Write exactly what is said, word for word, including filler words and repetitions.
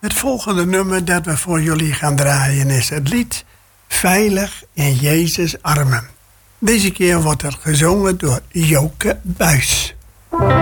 Het volgende nummer dat we voor jullie gaan draaien is het lied Veilig in Jezus' armen. Deze keer wordt er gezongen door Joke Buis.